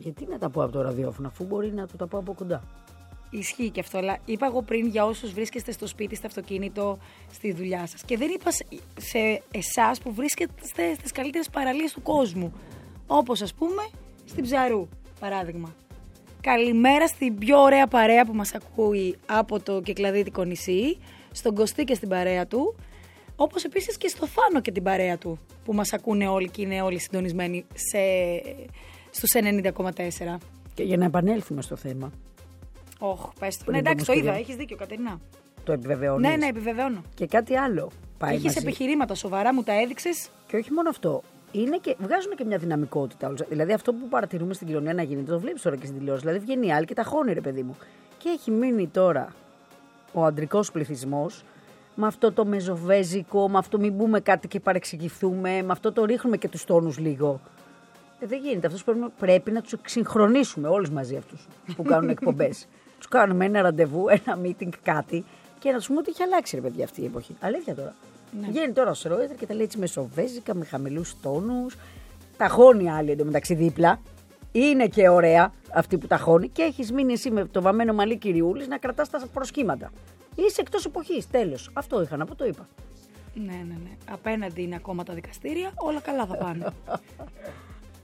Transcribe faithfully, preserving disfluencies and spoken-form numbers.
Γιατί να τα πω από το ραδιόφωνο, αφού μπορεί να το τα πω από κοντά. Ισχύει και αυτό, αλλά είπα εγώ πριν για όσους βρίσκεστε στο σπίτι, στο αυτοκίνητο, στη δουλειά σας. Και δεν είπα σε εσάς που βρίσκεστε στις καλύτερες παραλίες του κόσμου. Όπως ας πούμε στην Ψαρού, παράδειγμα. Καλημέρα στην πιο ωραία παρέα που μας ακούει από το Κυκλαδίτικο νησί, στον Κωστή και στην παρέα του, όπως επίσης και στο Θάνο και την παρέα του, που μας ακούνε όλοι και είναι όλοι συντονισμένοι σε, στους ενενήντα κόμμα τέσσερα. Και για να επανέλθουμε στο θέμα. Όχι, πες το. Ναι, εντάξει, το είδα, έχεις δίκιο, Κατερινά. Το επιβεβαιώνεις. Ναι, ναι, επιβεβαιώνω. Και κάτι άλλο πάει Έχεις επιχειρήματα σοβαρά, μου τα έδειξες. Και όχι μόνο αυτό. Είναι και, βγάζουν και μια δυναμικότητα. Δηλαδή αυτό που παρατηρούμε στην κοινωνία να γίνεται, το βλέπεις τώρα και στην τηλεόραση. Δηλαδή βγαίνει η άλλη και τα χώνει, ρε παιδί μου. Και έχει μείνει τώρα ο αντρικός πληθυσμός με αυτό το μεζοβέζικο, με αυτό μην πούμε κάτι και παρεξηγηθούμε, με αυτό το ρίχνουμε και τους τόνους λίγο. Ε, δεν γίνεται. Αυτούς πρέπει, πρέπει να τους εξυγχρονίσουμε όλους μαζί αυτούς που κάνουν εκπομπές. Τους κάνουμε ένα ραντεβού, ένα meeting, κάτι και να τους πούμε ότι έχει αλλάξει, ρε παιδιά, αυτή η εποχή. Αλήθεια τώρα. Ναι. Βγαίνει τώρα ο Σρόιδερ και τα λέει έτσι μεσοβέζικα, με χαμηλούς τόνους. Τα χώνει άλλη εντωμεταξύ δίπλα. Είναι και ωραία αυτή που τα χώνει και έχεις μείνει εσύ με το βαμμένο μαλλί κυριούλης να κρατάς τα προσχήματα. Είσαι εκτός εποχής. Τέλος. Αυτό είχα να πω, το είπα. Ναι, ναι, ναι. Απέναντι είναι ακόμα τα δικαστήρια, όλα καλά θα πάνε.